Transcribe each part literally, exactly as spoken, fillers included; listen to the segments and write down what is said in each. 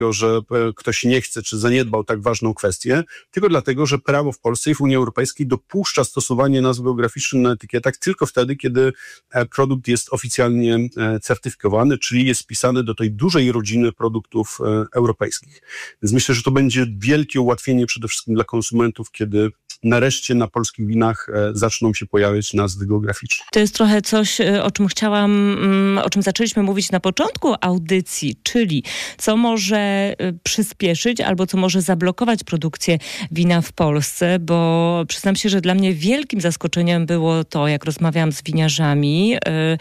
że ktoś nie chce, czy zaniedbał tak ważną kwestię, tylko dlatego, że prawo w Polsce i w Unii Europejskiej dopuszcza stosowanie nazw geograficznych na etykietach tylko wtedy, kiedy produkt jest oficjalnie certyfikowany, czyli jest wpisany do tej dużej rodziny produktów europejskich. Więc myślę, że to będzie wielkie ułatwienie przede wszystkim dla konsumentów, kiedy nareszcie na polskich winach zaczną się pojawiać nazwy geograficzne. To jest trochę coś, o czym chciałam, o czym zaczęliśmy mówić na początku audycji, czyli co może przyspieszyć albo co może zablokować produkcję wina w Polsce, bo przyznam się, że dla mnie wielkim zaskoczeniem było to, jak rozmawiałam z winiarzami,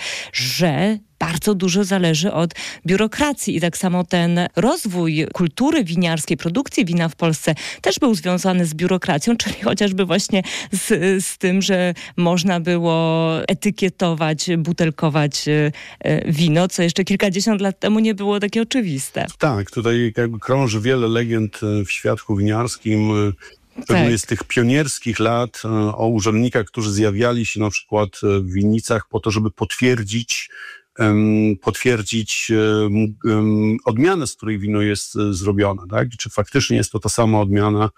że bardzo dużo zależy od biurokracji i tak samo ten rozwój kultury winiarskiej, produkcji wina w Polsce też był związany z biurokracją, czyli chociażby właśnie z, z tym, że można było etykietować, butelkować wino, co jeszcze kilkadziesiąt lat temu nie było takie oczywiste. Tak, tutaj jakby krąży wiele legend w świadku winiarskim. Pewnie Tak. z tych pionierskich lat o urzędnikach, którzy zjawiali się na przykład w winnicach po to, żeby potwierdzić potwierdzić odmianę, z której wino jest zrobione, tak? Czy faktycznie jest to ta sama odmiana.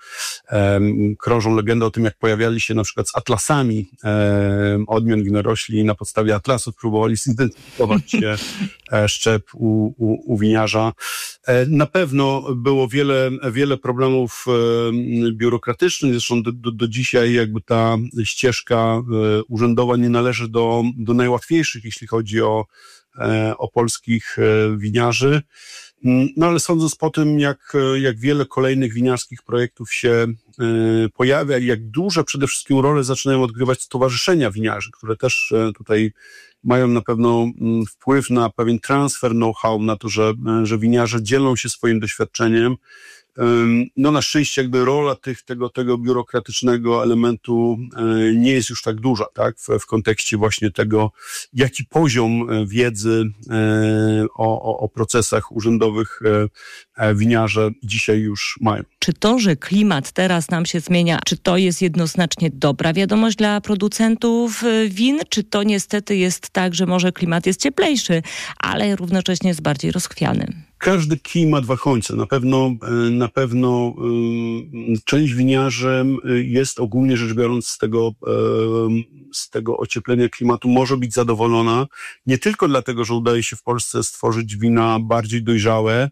Krążą legendy o tym, jak pojawiali się na przykład z atlasami odmian winorośli i na podstawie atlasów próbowali zidentyfikować szczep u, u, u winiarza. Na pewno było wiele, wiele problemów biurokratycznych, zresztą do, do, do dzisiaj jakby ta ścieżka urzędowa nie należy do, do najłatwiejszych, jeśli chodzi o, o polskich winiarzy. No ale sądząc po tym, jak, jak wiele kolejnych winiarskich projektów się pojawia i jak duże przede wszystkim rolę zaczynają odgrywać stowarzyszenia winiarzy, które też tutaj mają na pewno wpływ na pewien transfer know-how, na to, że, że winiarze dzielą się swoim doświadczeniem. No na szczęście jakby rola tych, tego, tego biurokratycznego elementu nie jest już tak duża, tak? W, w kontekście właśnie tego, jaki poziom wiedzy o, o, o procesach urzędowych winiarze dzisiaj już mają. Czy to, że klimat teraz nam się zmienia, czy to jest jednoznacznie dobra wiadomość dla producentów win, czy to niestety jest tak, że może klimat jest cieplejszy, ale równocześnie jest bardziej rozchwiany? Każdy kij ma dwa końce. Na pewno, na pewno część winiarzy jest ogólnie rzecz biorąc z tego, z tego ocieplenia klimatu może być zadowolona. Nie tylko dlatego, że udaje się w Polsce stworzyć wina bardziej dojrzałe,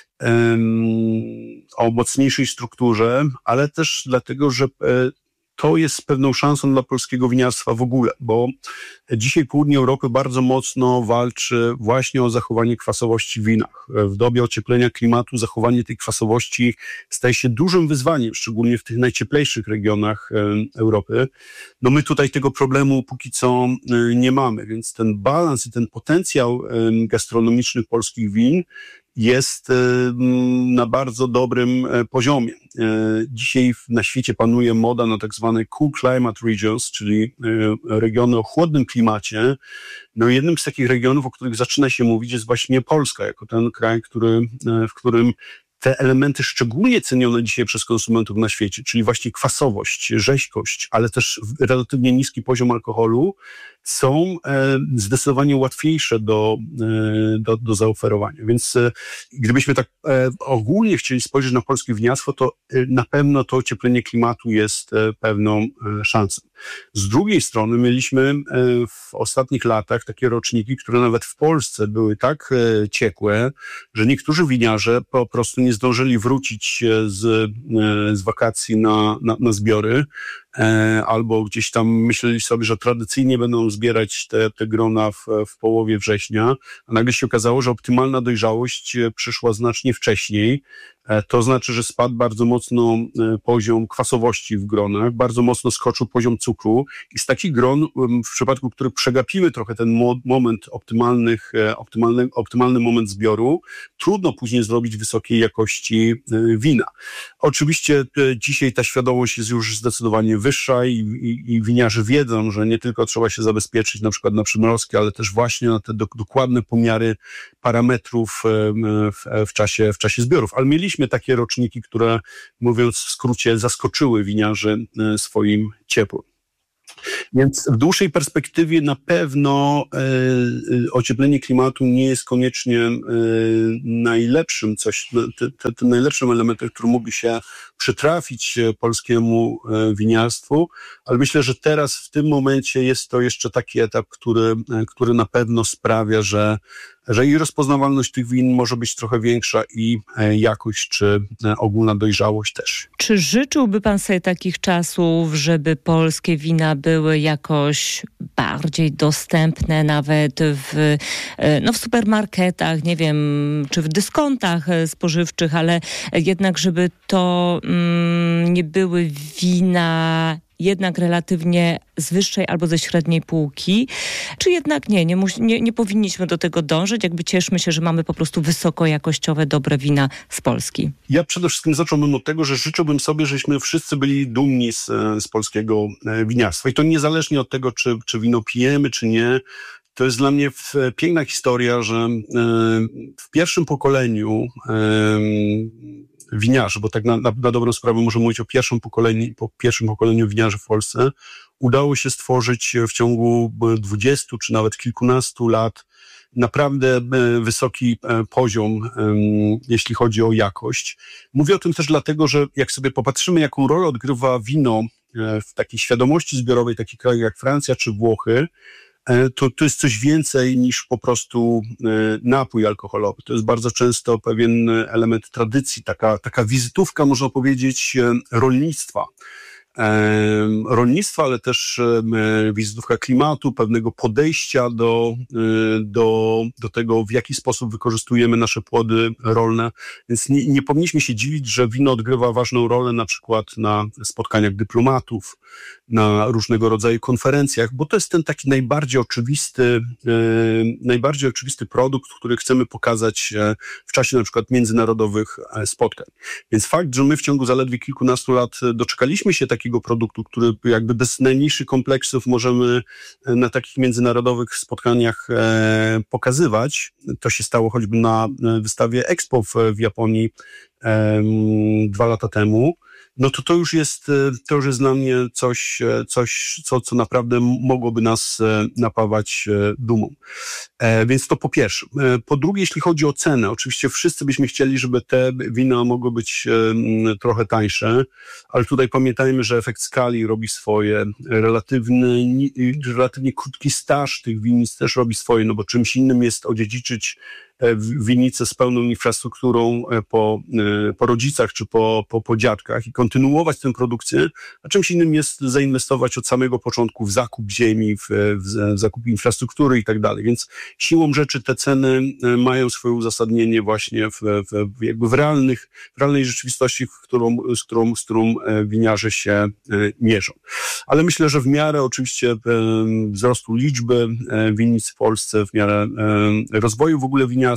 o mocniejszej strukturze, ale też dlatego, że to jest pewną szansą dla polskiego winiarstwa w ogóle, bo dzisiaj południe Europy bardzo mocno walczy właśnie o zachowanie kwasowości w winach. W dobie ocieplenia klimatu zachowanie tej kwasowości staje się dużym wyzwaniem, szczególnie w tych najcieplejszych regionach Europy. No my tutaj tego problemu póki co nie mamy, więc ten balans i ten potencjał gastronomiczny polskich win jest na bardzo dobrym poziomie. Dzisiaj na świecie panuje moda na tak zwane cool climate regions, czyli regiony o chłodnym klimacie. No jednym z takich regionów, o których zaczyna się mówić, jest właśnie Polska, jako ten kraj, który, w którym te elementy szczególnie cenione dzisiaj przez konsumentów na świecie, czyli właśnie kwasowość, rzeźkość, ale też relatywnie niski poziom alkoholu, są e, zdecydowanie łatwiejsze do, e, do, do zaoferowania. Więc e, gdybyśmy tak e, ogólnie chcieli spojrzeć na polskie winiarstwo, to e, na pewno to ocieplenie klimatu jest e, pewną e, szansą. Z drugiej strony mieliśmy e, w ostatnich latach takie roczniki, które nawet w Polsce były tak e, ciekłe, że niektórzy winiarze po prostu nie zdążyli wrócić z, e, z wakacji na, na, na zbiory, e, albo gdzieś tam myśleli sobie, że tradycyjnie będą zbierać te, te grona w, w połowie września, a nagle się okazało, że optymalna dojrzałość przyszła znacznie wcześniej. To znaczy, że spadł bardzo mocno poziom kwasowości w gronach, bardzo mocno skoczył poziom cukru i z takich gron, w przypadku których przegapimy trochę ten mo- moment optymalnych, optymalny, optymalny moment zbioru, trudno później zrobić wysokiej jakości wina. Oczywiście dzisiaj ta świadomość jest już zdecydowanie wyższa i, i, i winiarze wiedzą, że nie tylko trzeba się zabezpieczyć na przykład na przymrozki, ale też właśnie na te do, dokładne pomiary parametrów w, w, czasie, w czasie zbiorów. Ale mieliśmy takie roczniki, które, mówiąc w skrócie, zaskoczyły winiarzy swoim ciepłem. Więc w dłuższej perspektywie na pewno e, ocieplenie klimatu nie jest koniecznie e, najlepszym, coś, te, te, te najlepszym elementem, który mógłby się przytrafić polskiemu e, winiarstwu, ale myślę, że teraz w tym momencie jest to jeszcze taki etap, który, e, który na pewno sprawia, że że i rozpoznawalność tych win może być trochę większa i jakość czy ogólna dojrzałość też. Czy życzyłby pan sobie takich czasów, żeby polskie wina były jakoś bardziej dostępne nawet w, no w supermarketach, nie wiem, czy w dyskontach spożywczych, ale jednak żeby to mm, nie były wina jednak relatywnie z wyższej albo ze średniej półki, czy jednak nie, nie, mus- nie, nie powinniśmy do tego dążyć, jakby cieszmy się, że mamy po prostu wysokojakościowe, dobre wina z Polski. Ja przede wszystkim zacząłbym od tego, że życzyłbym sobie, żebyśmy wszyscy byli dumni z, z polskiego winiarstwa i to niezależnie od tego, czy, czy wino pijemy, czy nie. To jest dla mnie piękna historia, że w pierwszym pokoleniu winiarzy, bo tak na, na, na dobrą sprawę możemy mówić o pierwszym pokoleniu, po pierwszym pokoleniu winiarzy w Polsce, udało się stworzyć w ciągu dwudziestu czy nawet kilkunastu lat naprawdę wysoki poziom, jeśli chodzi o jakość. Mówię o tym też dlatego, że jak sobie popatrzymy, jaką rolę odgrywa wino w takiej świadomości zbiorowej takich krajów jak Francja czy Włochy, to, to jest coś więcej niż po prostu napój alkoholowy. To jest bardzo często pewien element tradycji, taka, taka wizytówka, można powiedzieć, rolnictwa. rolnictwa, ale też wizytówka klimatu, pewnego podejścia do, do, do tego, w jaki sposób wykorzystujemy nasze płody rolne. Więc nie, nie powinniśmy się dziwić, że wino odgrywa ważną rolę na przykład na spotkaniach dyplomatów, na różnego rodzaju konferencjach, bo to jest ten taki najbardziej oczywisty, najbardziej oczywisty produkt, który chcemy pokazać w czasie na przykład międzynarodowych spotkań. Więc fakt, że my w ciągu zaledwie kilkunastu lat doczekaliśmy się takiego produktu, który jakby bez najmniejszych kompleksów możemy na takich międzynarodowych spotkaniach pokazywać. To się stało choćby na wystawie Expo w Japonii dwa lata temu. No to to już jest, to już jest dla mnie coś, coś co, co naprawdę mogłoby nas napawać dumą. E, więc to po pierwsze. E, po drugie, jeśli chodzi o cenę, oczywiście wszyscy byśmy chcieli, żeby te wina mogły być e, trochę tańsze, ale tutaj pamiętajmy, że efekt skali robi swoje. Relatywny, relatywnie krótki staż tych winnic też robi swoje, no bo czymś innym jest odziedziczyć winnicę z pełną infrastrukturą po, po rodzicach czy po, po, po dziadkach i kontynuować tę produkcję, a czymś innym jest zainwestować od samego początku w zakup ziemi, w, w zakup infrastruktury i tak dalej. Więc siłą rzeczy te ceny mają swoje uzasadnienie właśnie w, w, jakby w, realnych, w realnej rzeczywistości, w którą, z, którą, z którą winiarze się mierzą. Ale myślę, że w miarę oczywiście wzrostu liczby winnic w Polsce, w miarę rozwoju w ogóle winiarstwa,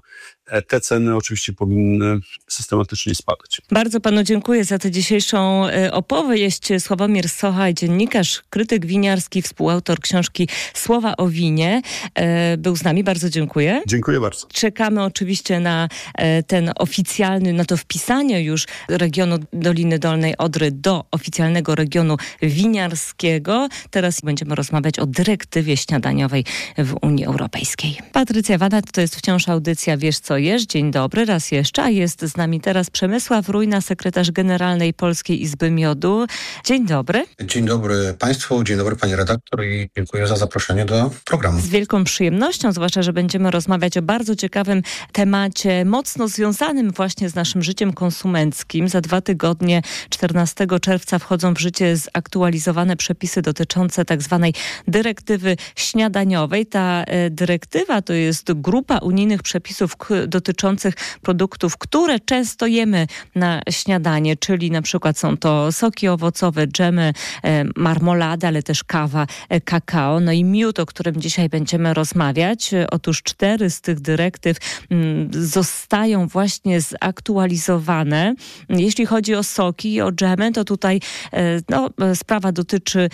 te ceny oczywiście powinny systematycznie spadać. Bardzo panu dziękuję za tę dzisiejszą opowieść. Sławomir Socha, dziennikarz, krytyk winiarski, współautor książki Słowa o winie. Był z nami, bardzo dziękuję. Dziękuję bardzo. Czekamy oczywiście na ten oficjalny, na to wpisanie już regionu Doliny Dolnej Odry do oficjalnego regionu winiarskiego. Teraz będziemy rozmawiać o dyrektywie śniadaniowej w Unii Europejskiej. Patrycja Wanat, to jest wciąż audycja Wiesz co jesz. Dzień dobry raz jeszcze, a jest z nami teraz Przemysław Rujna, sekretarz generalnej Polskiej Izby Miodu. Dzień dobry. Dzień dobry Państwu, dzień dobry Pani redaktor i dziękuję za zaproszenie do programu. Z wielką przyjemnością, zwłaszcza, że będziemy rozmawiać o bardzo ciekawym temacie, mocno związanym właśnie z naszym życiem konsumenckim. Za dwa tygodnie, czternastego czerwca, wchodzą w życie zaktualizowane przepisy dotyczące tak zwanej dyrektywy śniadaniowej. Ta e, dyrektywa to jest grupa unijnych przepisów k- dotyczących produktów, które często jemy na śniadanie, czyli na przykład są to soki owocowe, dżemy, e, marmolady, ale też kawa, e, kakao, no i miód, o którym dzisiaj będziemy rozmawiać. Otóż cztery z tych dyrektyw m, zostają właśnie zaktualizowane. Jeśli chodzi o soki i o dżemy, to tutaj e, no, sprawa dotyczy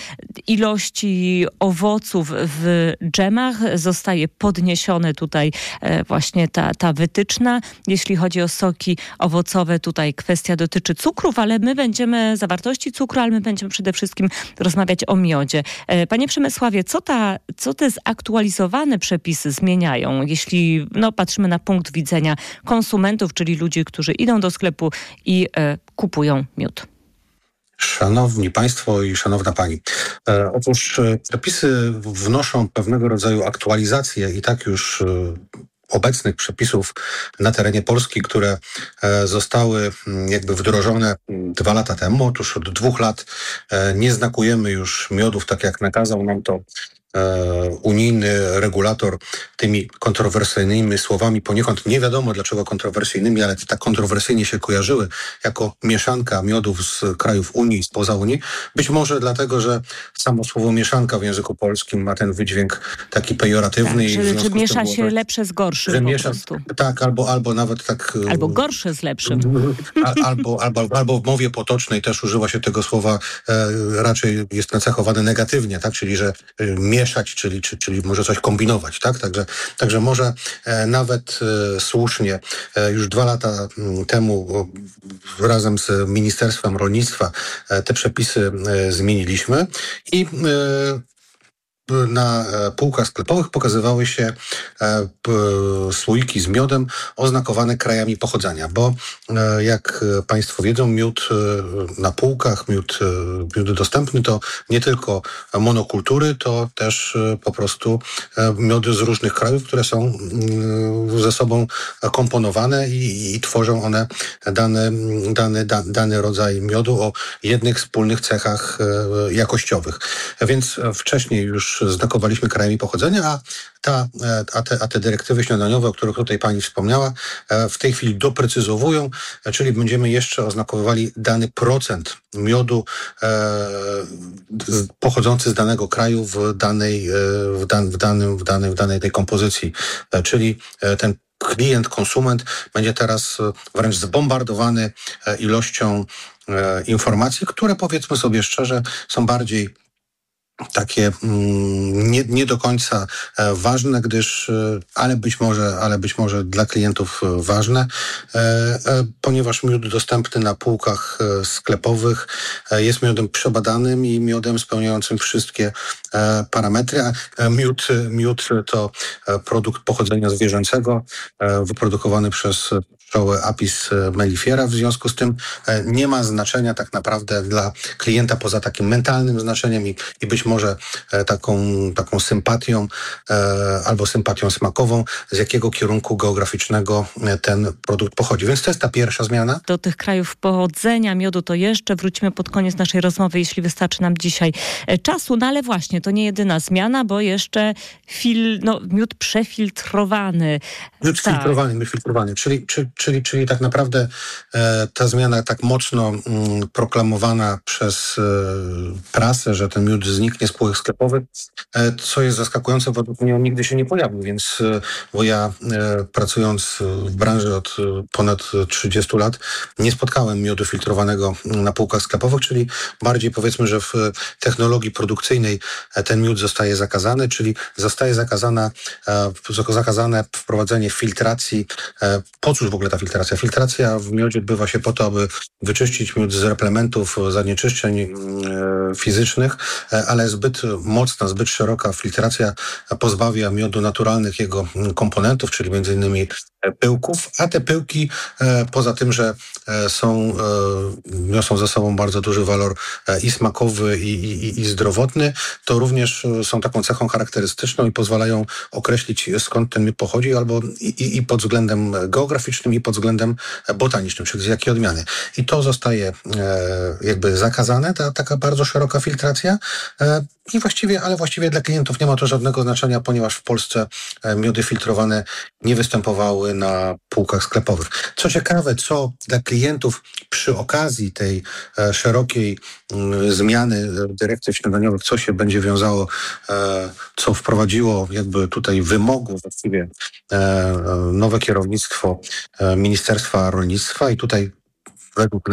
ilości owoców w dżemach. Zostaje podniesione tutaj e, właśnie ta, ta wytyczna. Jeśli chodzi o soki owocowe, tutaj kwestia dotyczy cukrów, ale my będziemy, zawartości cukru, ale my będziemy przede wszystkim rozmawiać o miodzie. Panie Przemysławie, co, ta, co te zaktualizowane przepisy zmieniają, jeśli no, patrzymy na punkt widzenia konsumentów, czyli ludzi, którzy idą do sklepu i e, kupują miód? Szanowni Państwo i Szanowna Pani. E, otóż e, przepisy wnoszą pewnego rodzaju aktualizacje i tak już e, obecnych przepisów na terenie Polski, które e, zostały m, jakby wdrożone dwa lata temu. Otóż od dwóch lat e, nie znakujemy już miodów, tak jak nakazał nam to unijny regulator tymi kontrowersyjnymi słowami, poniekąd nie wiadomo dlaczego kontrowersyjnymi, ale tak kontrowersyjnie się kojarzyły jako mieszanka miodów z krajów Unii i spoza Unii. Być może dlatego, że samo słowo mieszanka w języku polskim ma ten wydźwięk taki pejoratywny. Tak, i że, że miesza było, się lepsze z gorszym że po miesza, prostu. Tak, albo, albo nawet tak... Albo gorsze z lepszym. Albo, albo, albo w mowie potocznej też używa się tego słowa, e, raczej jest nacechowane negatywnie, tak? Czyli, że e, mieszać, czyli, czy, czyli może coś kombinować, tak? Także, także może e, nawet e, słusznie e, już dwa lata m, temu o, razem z Ministerstwem Rolnictwa e, te przepisy e, zmieniliśmy i e, na półkach sklepowych pokazywały się słoiki z miodem oznakowane krajami pochodzenia, bo jak Państwo wiedzą, miód na półkach, miód, miód dostępny to nie tylko monokultury, to też po prostu miody z różnych krajów, które są ze sobą komponowane i, i tworzą one dany, dany, da, dany rodzaj miodu o jednych wspólnych cechach jakościowych. Więc wcześniej już znakowaliśmy krajami pochodzenia, a, ta, a, te, a te dyrektywy śniadaniowe, o których tutaj Pani wspomniała, w tej chwili doprecyzowują, czyli będziemy jeszcze oznakowywali dany procent miodu e, pochodzący z danego kraju w danej, w, dan, w, danym, w, danej, w danej tej kompozycji. E, czyli ten klient, konsument będzie teraz wręcz zbombardowany ilością e, informacji, które powiedzmy sobie szczerze są bardziej takie mm, nie, nie do końca e, ważne, gdyż, e, ale być może, ale być może dla klientów e, ważne, e, e, ponieważ miód dostępny na półkach e, sklepowych e, jest miodem przebadanym i miodem spełniającym wszystkie e, parametry, a e, miód, miód to e, produkt pochodzenia zwierzęcego, e, wyprodukowany przez pszczoły Apis mellifera. W związku z tym e, nie ma znaczenia tak naprawdę dla klienta poza takim mentalnym znaczeniem i, i być może e, taką, taką sympatią e, albo sympatią smakową, z jakiego kierunku geograficznego e, ten produkt pochodzi. Więc to jest ta pierwsza zmiana. Do tych krajów pochodzenia miodu to jeszcze wrócimy pod koniec naszej rozmowy, jeśli wystarczy nam dzisiaj e, czasu. No ale właśnie, to nie jedyna zmiana, bo jeszcze fil, no, miód przefiltrowany. Miód tak. filtrowany, miód filtrowany. Czyli, czy, czyli, czyli tak naprawdę e, ta zmiana tak mocno mm, proklamowana przez e, prasę, że ten miód zniknie z półek sklepowych, e, co jest zaskakujące, bo mnie on nigdy się nie pojawił, więc e, bo ja e, pracując w branży od e, ponad trzydziestu lat nie spotkałem miodu filtrowanego na półkach sklepowych, czyli bardziej powiedzmy, że w technologii produkcyjnej e, ten miód zostaje zakazany, czyli zostaje zakazana, e, zakazane wprowadzenie filtracji. E, po cóż w ogóle ta filtracja? Filtracja w miodzie odbywa się po to, aby wyczyścić miód z replementów, zanieczyszczeń e, fizycznych, e, ale zbyt mocna, zbyt szeroka filtracja pozbawia miodu naturalnych jego komponentów, czyli między innymi pyłków, a te pyłki e, poza tym, że e, są, e, niosą ze sobą bardzo duży walor e, i smakowy, i, i, i zdrowotny, to również są taką cechą charakterystyczną i pozwalają określić, skąd ten miód pochodzi, albo i, i pod względem geograficznym, i pod względem botanicznym, czyli z jakiej odmiany. I to zostaje e, jakby zakazane, ta taka bardzo szeroka filtracja. E, I właściwie, ale właściwie dla klientów nie ma to żadnego znaczenia, ponieważ w Polsce e, miody filtrowane nie występowały na półkach sklepowych. Co ciekawe, co dla klientów przy okazji tej e, szerokiej m, zmiany dyrektyw śniadaniowych, co się będzie wiązało, e, co wprowadziło jakby tutaj wymogu właściwie e, nowe kierownictwo e, Ministerstwa Rolnictwa i tutaj według nas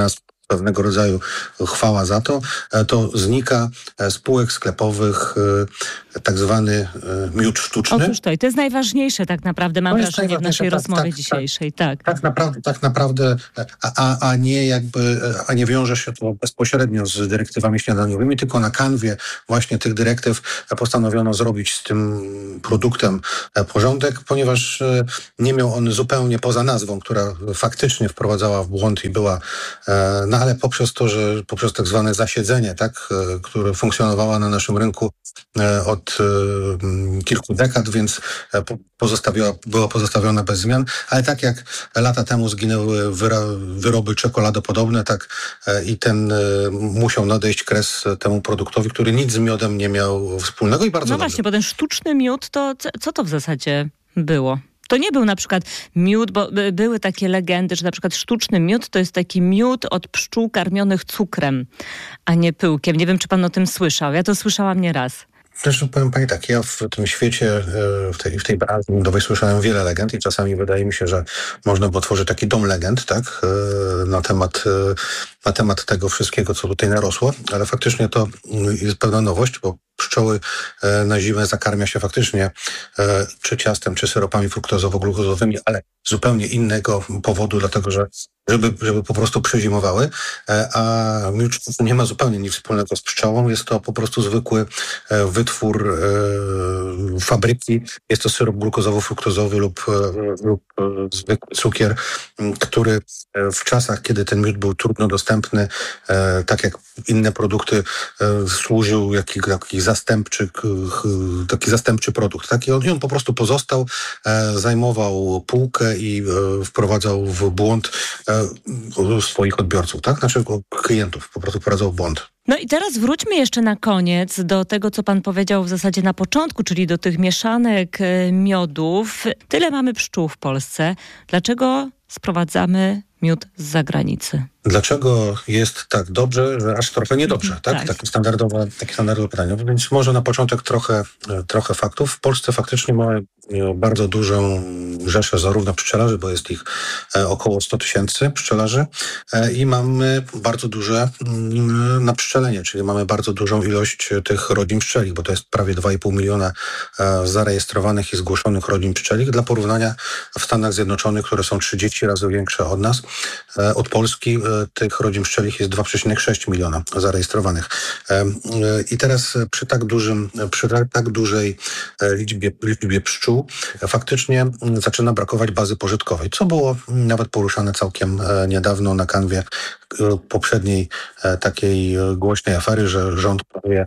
pewnego rodzaju chwała za to, to znika z półek sklepowych tak zwany miód sztuczny. Otóż to i to jest najważniejsze tak naprawdę, mam wrażenie, w naszej tak, rozmowie tak, dzisiejszej. Tak, tak. tak naprawdę, tak naprawdę a, a, a nie jakby, a nie wiąże się to bezpośrednio z dyrektywami śniadaniowymi, tylko na kanwie właśnie tych dyrektyw postanowiono zrobić z tym produktem porządek, ponieważ nie miał on zupełnie poza nazwą, która faktycznie wprowadzała w błąd i była, no ale poprzez to, że poprzez tak zwane zasiedzenie, tak, które funkcjonowało na naszym rynku od kilku dekad, więc pozostawiła, była pozostawiona bez zmian, ale tak jak lata temu zginęły wyroby czekoladopodobne, tak i ten musiał nadejść kres temu produktowi, który nic z miodem nie miał wspólnego i bardzo No dobrze. właśnie, bo ten sztuczny miód, to co to w zasadzie było? To nie był na przykład miód, bo były takie legendy, że na przykład sztuczny miód to jest taki miód od pszczół karmionych cukrem, a nie pyłkiem. Nie wiem, czy pan o tym słyszał. Ja to słyszałam nieraz. Zresztą powiem pani tak, ja w tym świecie, w tej, w tej branży miodowej słyszałem wiele legend i czasami wydaje mi się, że można by otworzyć taki dom legend, tak, na temat, na temat tego wszystkiego, co tutaj narosło, ale faktycznie to jest pewna nowość, bo pszczoły na zimę zakarmia się faktycznie czy ciastem, czy syropami fruktozowo-glukozowymi, ale zupełnie innego powodu, dlatego że żeby, żeby po prostu przezimowały, a miód nie ma zupełnie nic wspólnego z pszczołą, jest to po prostu zwykły wytwór fabryki, jest to syrop glukozowo-fruktozowy lub, lub zwykły cukier, który w czasach, kiedy ten miód był trudno dostępny, tak jak inne produkty, służył jako taki zastępczy, taki zastępczy produkt. Tak? I, on, I on po prostu pozostał, zajmował półkę i wprowadzał w błąd swoich odbiorców, tak? Znaczy klientów, po prostu wprowadzał w błąd. No i teraz wróćmy jeszcze na koniec do tego, co pan powiedział w zasadzie na początku, czyli do tych mieszanek miodów. Tyle mamy pszczół w Polsce. Dlaczego sprowadzamy miód z zagranicy? Dlaczego jest tak dobrze, że aż trochę niedobrze, tak? tak. Takie standardowe, takie standardowe pytanie. Więc może na początek trochę, trochę faktów. W Polsce faktycznie mamy bardzo dużą rzeszę zarówno pszczelarzy, bo jest ich około sto tysięcy pszczelarzy i mamy bardzo duże napszczelenie, czyli mamy bardzo dużą ilość tych rodzin pszczelich, bo to jest prawie dwa i pół miliona zarejestrowanych i zgłoszonych rodzin pszczelich. Dla porównania w Stanach Zjednoczonych, które są trzydzieści razy większe od nas, od Polski, tych rodzin pszczelich jest dwa przecinek sześć miliona zarejestrowanych. I teraz przy tak dużym, przy tak dużej liczbie, liczbie pszczół faktycznie zaczyna brakować bazy pożytkowej, co było nawet poruszane całkiem niedawno na kanwie poprzedniej takiej głośnej afery, że rząd planuje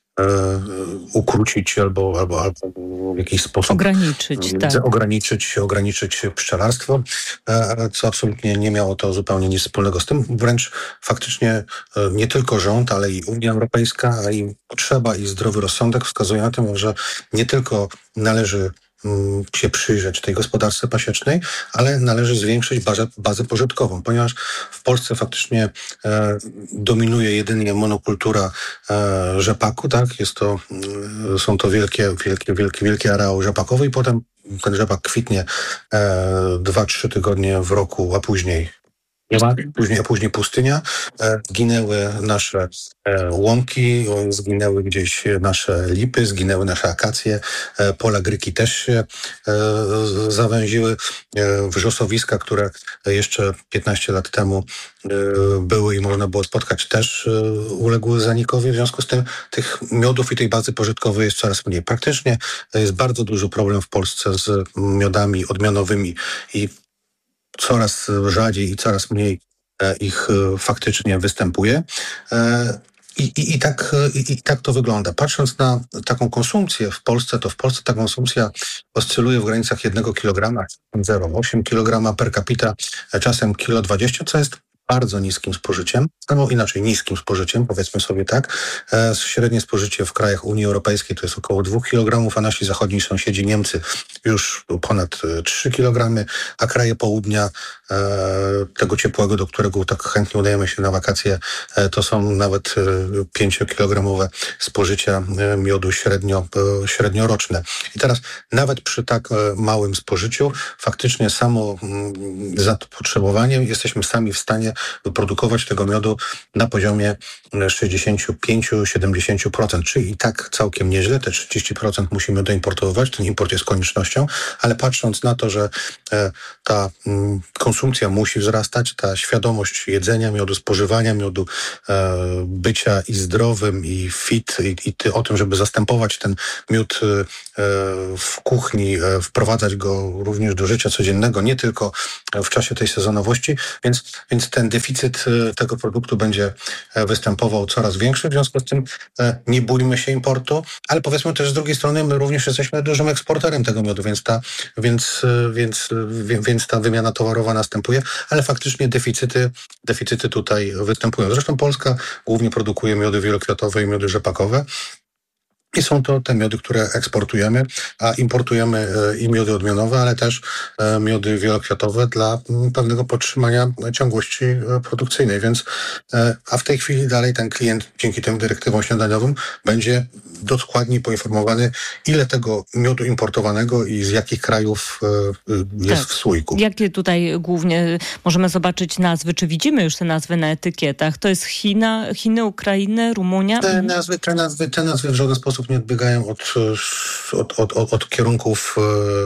ukrócić albo, albo, albo w jakiś sposób ograniczyć, tak. ograniczyć, ograniczyć pszczelarstwo, co absolutnie nie miało to zupełnie nic wspólnego z tym. Wręcz faktycznie nie tylko rząd, ale i Unia Europejska, a i potrzeba i zdrowy rozsądek wskazują na to, że nie tylko należy się przyjrzeć tej gospodarce pasiecznej, ale należy zwiększyć bazę, bazę pożytkową, ponieważ w Polsce faktycznie e, dominuje jedynie monokultura e, rzepaku, tak? Jest to, e, są to wielkie, wielkie, wielkie, wielkie areały rzepakowe i potem ten rzepak kwitnie e, dwa, trzy tygodnie w roku, a później Później, a później pustynia, e, zginęły nasze e, łąki, zginęły gdzieś nasze lipy, zginęły nasze akacje, e, pola gryki też się e, zawęziły, e, wrzosowiska, które jeszcze piętnaście lat temu e, były i można było spotkać, też e, uległy zanikowi. W związku z tym tych miodów i tej bazy pożytkowej jest coraz mniej. Praktycznie jest bardzo duży problem w Polsce z miodami odmianowymi i coraz rzadziej i coraz mniej ich faktycznie występuje. I, i, i, tak, i, I tak to wygląda. Patrząc na taką konsumpcję w Polsce, to w Polsce ta konsumpcja oscyluje w granicach jednego kilograma, zero przecinek osiem kilograma per capita, czasem kilo dwadzieścia, co jest bardzo niskim spożyciem, albo inaczej niskim spożyciem, powiedzmy sobie tak. E, średnie spożycie w krajach Unii Europejskiej to jest około dwóch kilogramów, a nasi zachodni sąsiedzi Niemcy już ponad trzy kilogramy, a kraje południa e, tego ciepłego, do którego tak chętnie udajemy się na wakacje, e, to są nawet pięciokilogramowe spożycia e, miodu średnio, e, średnioroczne. I teraz nawet przy tak e, małym spożyciu faktycznie samo m, zapotrzebowanie jesteśmy sami w stanie wyprodukować tego miodu na poziomie sześćdziesiąt pięć do siedemdziesięciu procent, czyli i tak całkiem nieźle. Te trzydzieści procent musimy doimportować, ten import jest koniecznością, ale patrząc na to, że e, ta m, konsumpcja musi wzrastać, ta świadomość jedzenia miodu, spożywania miodu, e, bycia i zdrowym, i fit, i, i ty, o tym, żeby zastępować ten miód e, w kuchni, e, wprowadzać go również do życia codziennego, nie tylko w czasie tej sezonowości, więc, więc ten deficyt e, tego produktu będzie e, występował coraz większy. W związku z tym e, nie bójmy się importu, ale powiedzmy też z drugiej strony my również jesteśmy dużym eksporterem tego miodu, więc ta, więc, więc, więc ta wymiana towarowa następuje, ale faktycznie deficyty, deficyty tutaj występują. Zresztą Polska głównie produkuje miody wielokwiatowe i miody rzepakowe. I są to te miody, które eksportujemy, a importujemy e, i miody odmianowe, ale też e, miody wielokwiatowe dla m, pewnego podtrzymania ciągłości e, produkcyjnej. Więc, e, a w tej chwili dalej ten klient dzięki tym dyrektywom śniadaniowym będzie dokładnie poinformowany, ile tego miodu importowanego i z jakich krajów e, jest tak. w słoiku. Jakie tutaj głównie możemy zobaczyć nazwy? Czy widzimy już te nazwy na etykietach? To jest China, Chiny, Ukrainy, Rumunia? Te nazwy, te nazwy, te nazwy w żaden sposób nie odbiegają od, od, od, od, od kierunków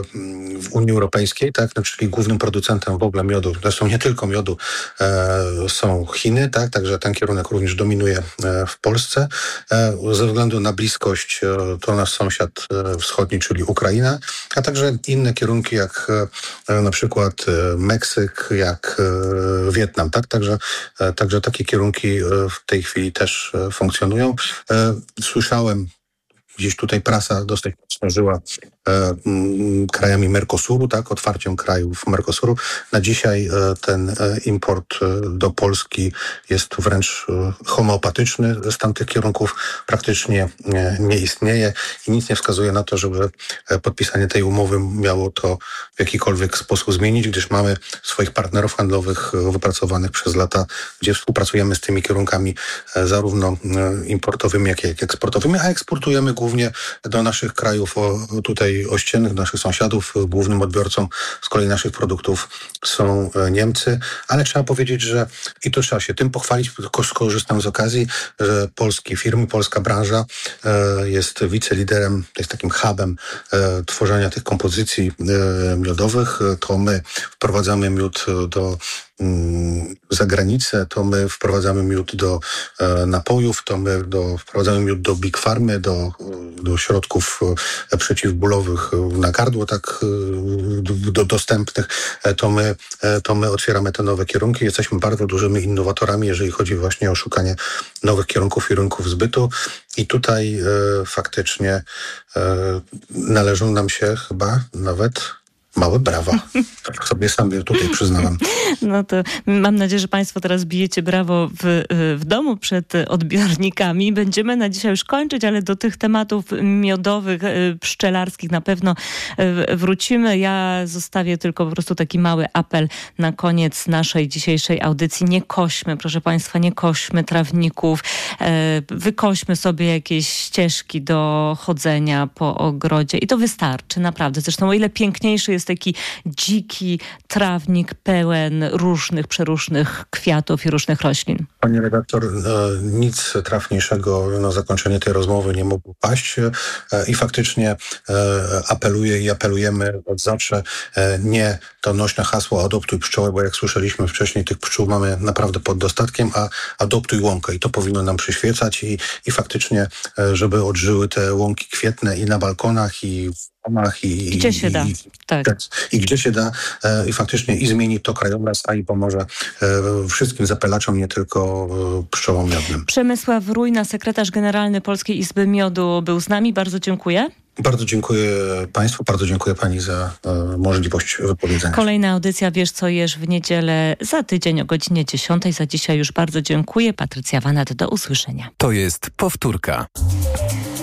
w Unii Europejskiej, tak? No, czyli głównym producentem w ogóle miodu, zresztą nie tylko miodu, e, są Chiny, tak? Także ten kierunek również dominuje e, w Polsce. E, ze względu na bliskość e, to nasz sąsiad e, wschodni, czyli Ukraina, a także inne kierunki jak e, na przykład e, Meksyk, jak e, Wietnam, tak? Także, e, także takie kierunki e, w tej chwili też e, funkcjonują. E, słyszałem, gdzieś tutaj prasa dosyć żyła e, m, krajami Mercosuru, tak, otwarciem krajów Mercosuru. Na dzisiaj e, ten e, import e, do Polski jest wręcz e, homeopatyczny. Z tamtych kierunków praktycznie e, nie istnieje i nic nie wskazuje na to, żeby e, podpisanie tej umowy miało to w jakikolwiek sposób zmienić, gdyż mamy swoich partnerów handlowych e, wypracowanych przez lata, gdzie współpracujemy z tymi kierunkami e, zarówno e, importowymi, jak i eksportowymi, a eksportujemy głównie do naszych krajów o, tutaj ościennych, naszych sąsiadów. Głównym odbiorcą z kolei naszych produktów są Niemcy, ale trzeba powiedzieć, że i tu trzeba się tym pochwalić, tylko skorzystam z okazji, że polskie firmy, polska branża e, jest wiceliderem, jest takim hubem e, tworzenia tych kompozycji e, miodowych. To my wprowadzamy miód do za granicę, to my wprowadzamy miód do e, napojów, to my do, wprowadzamy miód do Big Pharmy, do, do środków e, przeciwbólowych na gardło, tak e, do, do dostępnych. E, to, my, e, to my otwieramy te nowe kierunki. Jesteśmy bardzo dużymi innowatorami, jeżeli chodzi właśnie o szukanie nowych kierunków i rynków zbytu. I tutaj e, faktycznie e, należą nam się chyba nawet małe brawa. Tak sobie sam tutaj przyznałem. No to mam nadzieję, że Państwo teraz bijecie brawo w, w domu przed odbiornikami. Będziemy na dzisiaj już kończyć, ale do tych tematów miodowych, pszczelarskich na pewno wrócimy. Ja zostawię tylko po prostu taki mały apel na koniec naszej dzisiejszej audycji. Nie kośmy, proszę Państwa, nie kośmy trawników. Wykośmy sobie jakieś ścieżki do chodzenia po ogrodzie i to wystarczy, naprawdę. Zresztą o ile piękniejszy jest taki dziki trawnik pełen różnych, przeróżnych kwiatów i różnych roślin. Pani redaktor, nic trafniejszego na zakończenie tej rozmowy nie mogło paść i faktycznie apeluję i apelujemy od zawsze, nie to nośne hasło adoptuj pszczołę, bo jak słyszeliśmy wcześniej, tych pszczół mamy naprawdę pod dostatkiem, a adoptuj łąkę i to powinno nam przyświecać i, i faktycznie, żeby odżyły te łąki kwietne i na balkonach i w domach i gdzie się i, da. I, tak. I gdzie się da e, i faktycznie i zmieni to krajobraz, a i pomoże e, wszystkim zapylaczom, nie tylko e, pszczołom miodnym. Przemysław Rujna, sekretarz generalny Polskiej Izby Miodu był z nami. Bardzo dziękuję. Bardzo dziękuję Państwu, bardzo dziękuję Pani za e, możliwość wypowiedzenia. Kolejna audycja Wiesz co jesz w niedzielę za tydzień o godzinie dziesiątej. Za dzisiaj już bardzo dziękuję. Patrycja Wanat, do usłyszenia. To jest powtórka.